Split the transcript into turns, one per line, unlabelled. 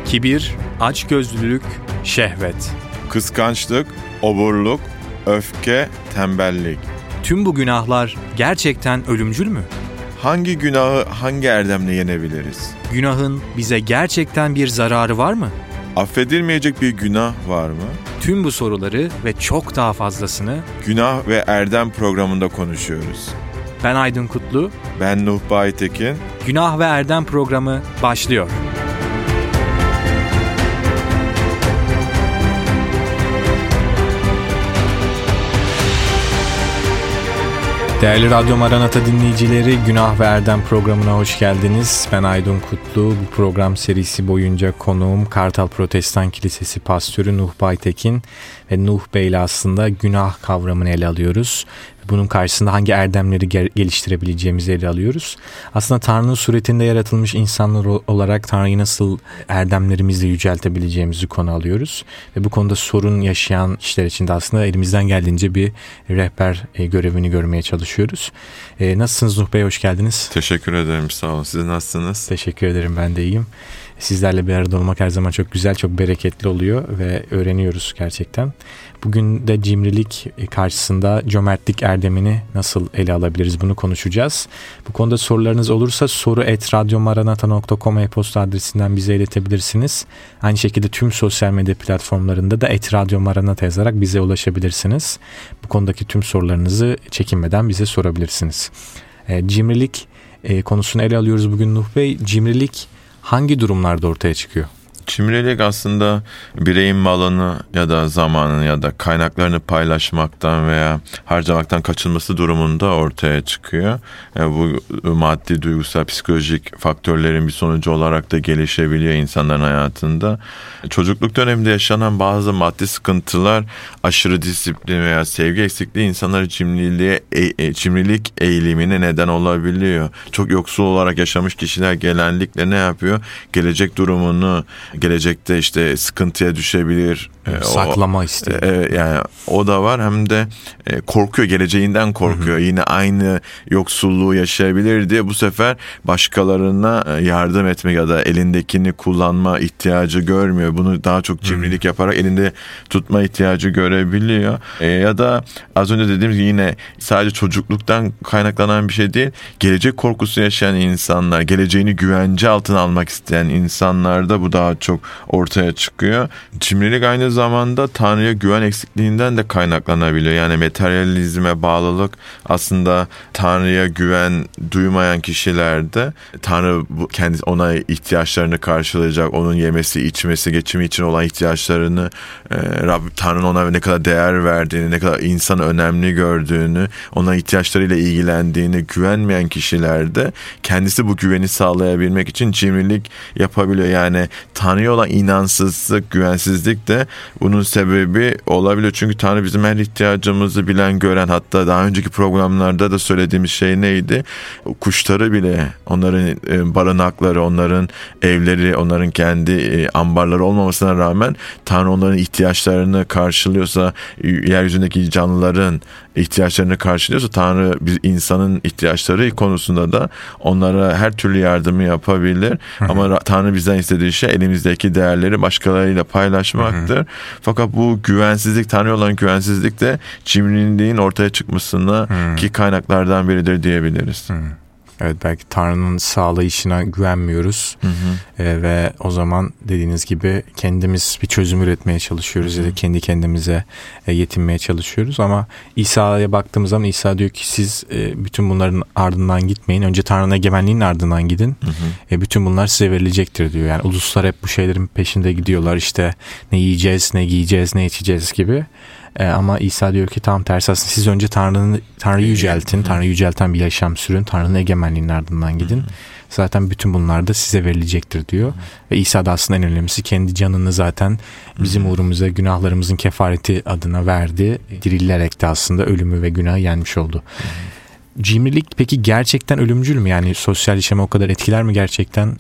Kibir, açgözlülük, şehvet.
Kıskançlık, oburluk, öfke, tembellik.
Tüm bu günahlar gerçekten ölümcül mü?
Hangi günahı hangi erdemle yenebiliriz?
Günahın bize gerçekten bir zararı var mı?
Affedilmeyecek bir günah var mı?
Tüm bu soruları ve çok daha fazlasını
Günah ve Erdem programında konuşuyoruz.
ben Aydın Kutlu,
Ben Nuh Baytekin.
Günah ve Erdem programı başlıyor. Değerli Radyo Maranata dinleyicileri, Günah ve Erdem programına hoş geldiniz. Ben Aydın Kutlu. Bu program serisi boyunca konuğum Kartal Protestan Kilisesi pastörü Nuh Baytekin ve Nuh Bey ile aslında günah kavramını ele alıyoruz. Bunun karşısında hangi erdemleri geliştirebileceğimizi ele alıyoruz. Aslında Tanrı'nın suretinde yaratılmış insanlar olarak Tanrı'yı nasıl erdemlerimizle yüceltebileceğimizi konu alıyoruz. Ve bu konuda sorun yaşayan kişiler için de aslında elimizden geldiğince bir rehber görevini görmeye çalışıyoruz. Nasılsınız Nuh Bey, hoş geldiniz.
Teşekkür ederim, sağ olun. Siz nasılsınız?
Teşekkür ederim, ben de iyiyim. Sizlerle bir arada olmak her zaman çok güzel, çok bereketli oluyor ve öğreniyoruz gerçekten. Bugün de cimrilik karşısında cömertlik erdemini nasıl ele alabiliriz, bunu konuşacağız. Bu konuda sorularınız olursa soru@radyomaranata.com e-posta adresinden bize iletebilirsiniz. Aynı şekilde tüm sosyal medya platformlarında da @radyomaranata yazarak bize ulaşabilirsiniz. Bu konudaki tüm sorularınızı çekinmeden bize sorabilirsiniz. Cimrilik konusunu ele alıyoruz bugün Nuh Bey. Cimrilik hangi durumlarda ortaya çıkıyor?
Cimrilik aslında bireyin malını ya da zamanını ya da kaynaklarını paylaşmaktan veya harcamaktan kaçınması durumunda ortaya çıkıyor. Bu maddi, duygusal, psikolojik faktörlerin bir sonucu olarak da gelişebiliyor insanların hayatında. Çocukluk döneminde yaşanan bazı maddi sıkıntılar, aşırı disiplin veya sevgi eksikliği insanların cimrilik eğilimine neden olabiliyor. Çok yoksul olarak yaşamış kişiler genellikle ne yapıyor? Gelecek durumunu, gelecekte işte sıkıntıya düşebilir.
Saklama istiyor.
Yani o da var, hem de korkuyor, geleceğinden korkuyor. Yine aynı yoksulluğu yaşayabilir diye bu sefer başkalarına yardım etmek ya da elindekini kullanma ihtiyacı görmüyor. Bunu daha çok cimrilik yaparak elinde tutma ihtiyacı görebiliyor. Ya da az önce dediğimiz gibi yine sadece çocukluktan kaynaklanan bir şey değil. Gelecek korkusu yaşayan insanlar, geleceğini güvence altına almak isteyen insanlarda bu daha çok ortaya çıkıyor. Cimrilik aynı zamanda Tanrı'ya güven eksikliğinden de kaynaklanabiliyor. Yani materyalizme bağlılık aslında Tanrı'ya güven duymayan kişilerde Tanrı kendi ona ihtiyaçlarını karşılayacak, onun yemesi, içmesi, geçimi için olan ihtiyaçlarını, Tanrı'nın ona ne kadar değer verdiğini, ne kadar insanı önemli gördüğünü, ona ihtiyaçlarıyla ilgilendiğini güvenmeyen kişilerde kendisi bu güveni sağlayabilmek için cimrilik yapabiliyor. Yani Tanrı'ya olan inansızlık, güvensizlik de bunun sebebi olabiliyor. Çünkü Tanrı bizim her ihtiyacımızı bilen, gören, hatta daha önceki programlarda da söylediğimiz şey neydi? Kuşları bile, onların barınakları, onların evleri, onların kendi ambarları olmamasına rağmen Tanrı onların ihtiyaçlarını karşılıyorsa, yeryüzündeki canlıların ihtiyaçlarını karşılıyorsa, Tanrı bir insanın ihtiyaçları konusunda da onlara her türlü yardımı yapabilir. Ama Tanrı bizden istediği şey elimizdeki değerleri başkalarıyla paylaşmaktır. Fakat bu güvensizlik, Tanrı'ya olan güvensizlik de cimriliğin ortaya çıkmasına ki kaynaklardan biridir diyebiliriz.
Evet, belki Tanrı'nın sağlayışına güvenmiyoruz ve o zaman dediğiniz gibi kendimiz bir çözüm üretmeye çalışıyoruz ya da kendi kendimize yetinmeye çalışıyoruz. Ama İsa'ya baktığımız zaman İsa diyor ki siz bütün bunların ardından gitmeyin. Önce Tanrı'nın egemenliğinin ardından gidin. Bütün bunlar size verilecektir diyor. Yani uluslar hep bu şeylerin peşinde gidiyorlar. İşte ne yiyeceğiz, ne giyeceğiz, ne içeceğiz gibi. Ama İsa diyor ki tam tersi, aslında siz önce Tanrı'yı yüceltin, Tanrı'yı yücelten bir yaşam sürün, Tanrı'nın egemenliğinin ardından gidin. Zaten bütün bunlar da size verilecektir diyor. Ve İsa da aslında en önemlisi kendi canını zaten bizim uğrumuza, günahlarımızın kefareti adına verdi. Dirilerek de aslında ölümü ve günahı yenmiş oldu. Cimrilik peki gerçekten ölümcül mü? Yani sosyal yaşamı o kadar etkiler mi gerçekten?